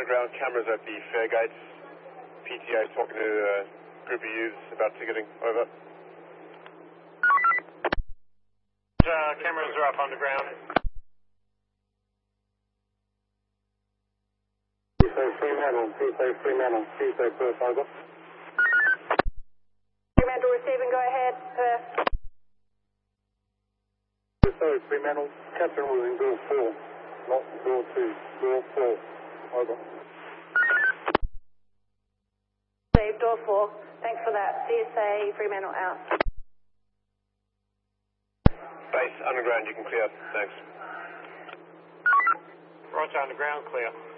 underground cameras at the fare gates. PTA is talking to a group of youths about ticketing. Over. Cameras are up underground. Tuesday Fremantle, Tuesday Perth, over. Fremantle receiving, go ahead, Perth. Sorry, Fremantle, Captain was in door 4, not door 2, door 4, over. Save door 4, thanks for that. CSA Fremantle out. Base underground, you can clear. Thanks. Roger, underground, clear.